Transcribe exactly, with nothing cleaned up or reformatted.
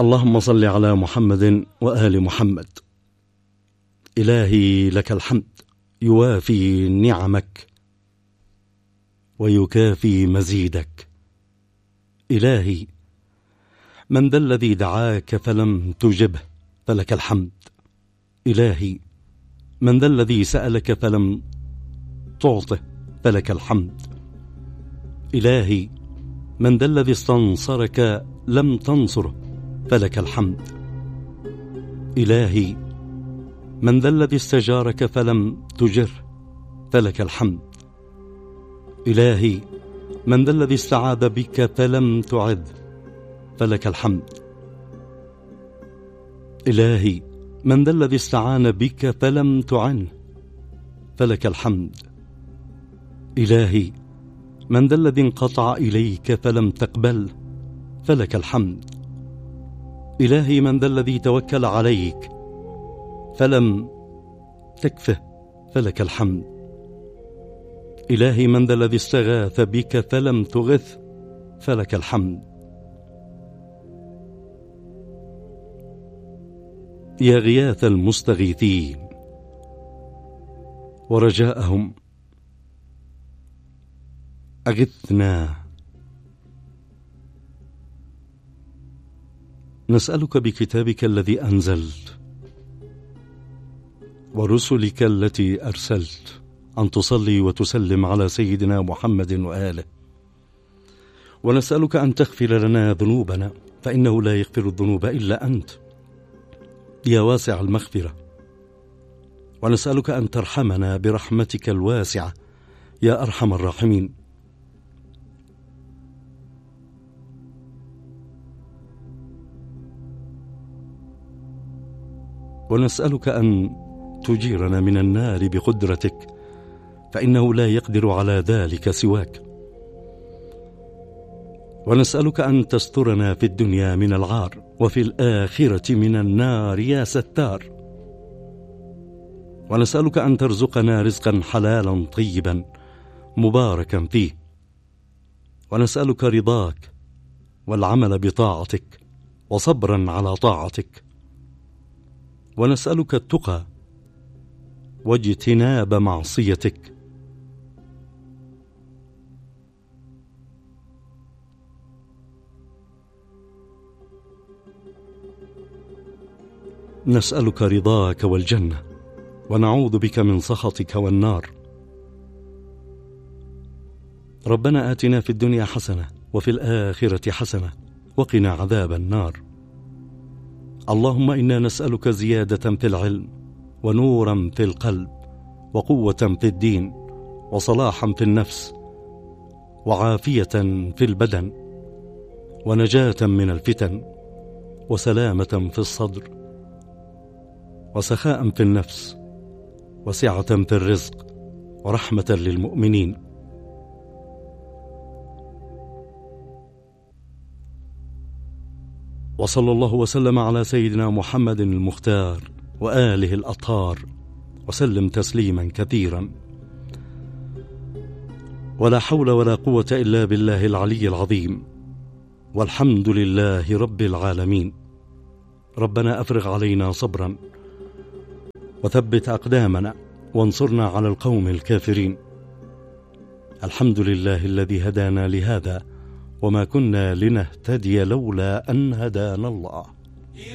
اللهم صل على محمد وآل محمد. إلهي لك الحمد يوافي نعمك ويكافي مزيدك. إلهي من ذا الذي دعاك فلم تجبه فلك الحمد. إلهي من ذا الذي سألك فلم تعطه فلك الحمد. إلهي من ذا الذي استنصرك لم تنصره فلك الحمد. إلهي من ذا الذي استجارك فلم تجره فلك الحمد. إلهي من ذا الذي استعاذ بك فلم تعذ فلك الحمد. إلهي من ذا الذي استعان بك فلم تعنه فلك الحمد. إلهي من ذا الذي انقطع إليك فلم تقبل فلك الحمد. إلهي من ذا الذي توكل عليك فلم تكفه فلك الحمد. إلهي من ذا الذي استغاث بك فلم تغث فلك الحمد. يا غياث المستغيثين ورجاءهم أغثنا. نسألك بكتابك الذي أنزلت ورسلك التي أرسلت أن تصلي وتسلم على سيدنا محمد وآله، ونسألك أن تغفر لنا ذنوبنا فإنه لا يغفر الذنوب إلا أنت يا واسع المغفرة، ونسألك أن ترحمنا برحمتك الواسعة يا أرحم الراحمين. ونسألك أن تجيرنا من النار بقدرتك فإنه لا يقدر على ذلك سواك. ونسألك أن تسترنا في الدنيا من العار وفي الآخرة من النار يا ستار. ونسألك أن ترزقنا رزقا حلالا طيبا مباركا فيه. ونسألك رضاك والعمل بطاعتك وصبرا على طاعتك. ونسألك التقى واجتناب معصيتك. نسألك رضاك والجنة ونعوذ بك من سخطك والنار. ربنا آتنا في الدنيا حسنة وفي الآخرة حسنة وقنا عذاب النار. اللهم إنا نسألك زيادة في العلم ونورا في القلب وقوة في الدين وصلاحا في النفس وعافية في البدن ونجاة من الفتن وسلامة في الصدر وسخاء في النفس وسعة في الرزق ورحمة للمؤمنين. وصلى الله وسلم على سيدنا محمد المختار وآله الأطهار وسلم تسليما كثيرا. ولا حول ولا قوة إلا بالله العلي العظيم، والحمد لله رب العالمين. ربنا أفرغ علينا صبرا وثبت أقدامنا وانصرنا على القوم الكافرين. الحمد لله الذي هدانا لهذا وما كنا لنهتدي لولا أن هدانا الله.